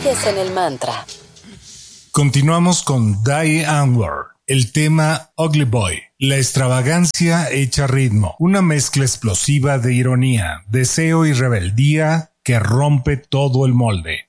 Sigues en el mantra. Continuamos con Die Antwoord, el tema Ugly Boy, la extravagancia hecha ritmo, una mezcla explosiva de ironía, deseo y rebeldía que rompe todo el molde.